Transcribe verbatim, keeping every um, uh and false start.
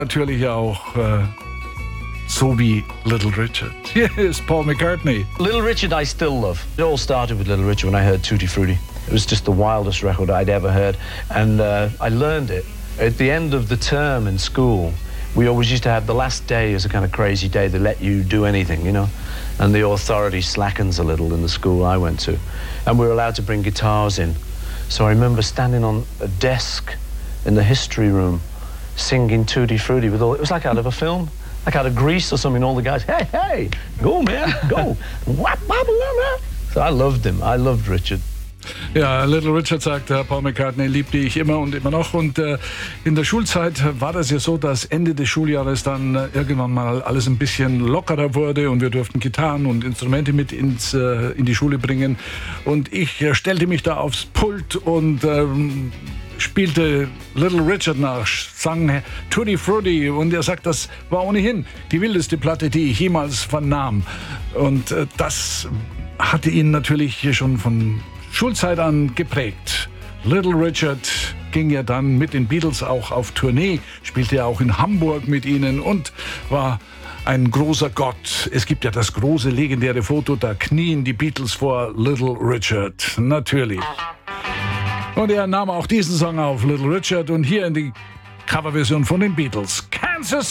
Natürlich auch äh, so wie Little Richard. Hier ist Paul McCartney. Little Richard I still love. It all started with Little Richard when I heard Tutti Frutti. It was just the wildest record I'd ever heard, and uh, I learned it. At the end of the term in school, we always used to have the last day as a kind of crazy day. They let you do anything, you know, and the authority slackens a little in the school I went to, and we were allowed to bring guitars in. So I remember standing on a desk in the history room singing Tutti Frutti with all, it was like out of a film, like out of Grease or something. All the guys, hey, hey, go man, go. So I loved him, I loved Richard. Ja, Little Richard, sagt Paul McCartney, liebte ich immer und immer noch. Und äh, in der Schulzeit war das ja so, dass Ende des Schuljahres dann äh, irgendwann mal alles ein bisschen lockerer wurde und wir durften Gitarren und Instrumente mit ins, äh, in die Schule bringen. Und ich äh, stellte mich da aufs Pult und ähm, spielte Little Richard nach, sang Tutti Frutti, und er sagt, das war ohnehin die wildeste Platte, die ich jemals vernahm. Und äh, das hatte ihn natürlich schon von Schulzeit an geprägt. Little Richard ging ja dann mit den Beatles auch auf Tournee, spielte ja auch in Hamburg mit ihnen und war ein großer Gott. Es gibt ja das große, legendäre Foto, da knien die Beatles vor Little Richard. Natürlich. Und er nahm auch diesen Song auf, Little Richard, und hier in die Coverversion von den Beatles. Kansas